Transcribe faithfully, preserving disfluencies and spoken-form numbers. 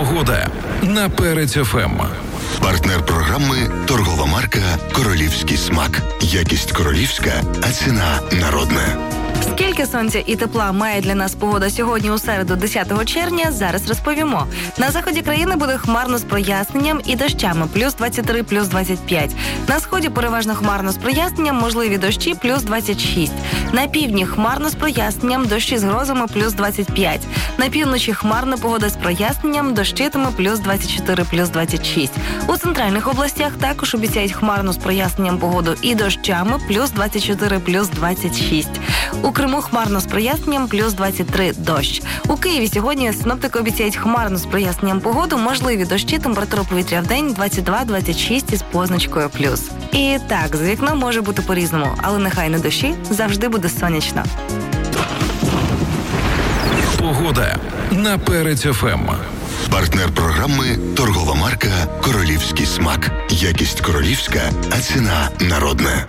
Погода на Перець еф ем. Партнер програми – торгова марка «Королівський смак». Якість королівська, а ціна народна. Скільки сонця і тепла має для нас погода сьогодні у середу, десятого червня, зараз розповімо. На заході країни буде хмарно з проясненням і дощами, плюс двадцять три, плюс двадцять п'ять. На сході переважно хмарно з проясненням, можливі дощі, плюс двадцять шість. На півдні хмарно з проясненням, дощі з грозами, плюс двадцять п'ять. На півночі хмарна погода з проясненням, дощитиме, плюс двадцять чотири, плюс двадцять шість. У центральних областях також обіцяють хмарну з проясненням погоду і дощами, плюс двадцять чотири, плюс двадцять шість. У Криму хмарно з проясненням, плюс двадцять три, дощ. У Києві сьогодні синоптики обіцяють хмарно з проясненням погоду, можливі дощі, температура повітря в день двадцять два - двадцять шість із позначкою плюс. І так, з вікном може бути по-різному, але нехай не дощі, завжди буде сонячно. Погода на Перець еф ем. Партнер програми – торгова марка «Королівський смак». Якість королівська, а ціна народна.